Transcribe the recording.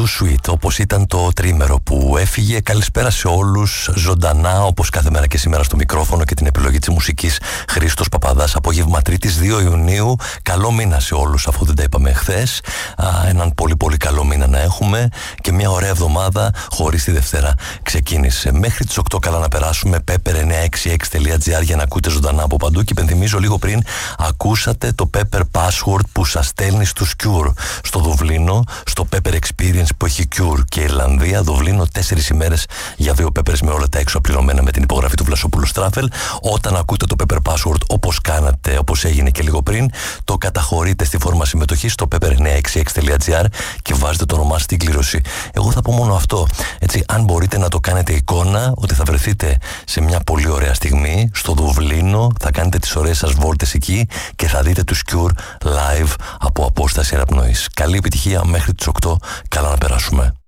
Sweet, όπως ήταν το τρίμερο που έφυγε. Καλησπέρα σε όλους, ζωντανά όπως κάθε μέρα και σήμερα στο μικρόφωνο και την επιλογή της μουσικής Χρήστος Παπαδάς. Απόγευμα Τρίτης 2 Ιουνίου. Καλό μήνα σε όλους, αφού δεν τα είπαμε χθες. Έναν πολύ πολύ καλό μήνα να έχουμε και μια ωραία εβδομάδα χωρίς τη Δευτέρα ξεκίνησε. Μέχρι τις 8 καλά να περάσουμε. pepper966.gr για να ακούτε ζωντανά από παντού. Και υπενθυμίζω λίγο πριν, ακούσατε το Pepper Password που σας στέλνει στους Cure στο Δουβλίνο, στο Pepper Experience που έχει Cure και Ιρλανδία. Δουβλίνο 4 ημέρες για 2 Peppers με όλα τα έξω πληρωμένα με την υπογραφή του Βλασόπουλου Travel. Όταν ακούτε το Pepper Password όπως κάνατε, όπως έγινε και λίγο πριν, το καταχωρείτε στη φόρμα συμμετοχής στο pepper966.gr και βάζετε το όνομά στην κλήρωση. Εγώ θα πω μόνο αυτό. Έτσι, αν μπορείτε να το κάνετε εικόνα, ότι θα βρεθείτε σε μια πολύ ωραία στιγμή στο Δουβλίνο, θα κάνετε τις ωραίες σας βόλτες εκεί και θα δείτε τους Cure live από απόσταση αναπνοής. Καλή επιτυχία μέχρι τις 8. Καλά να περάσουμε.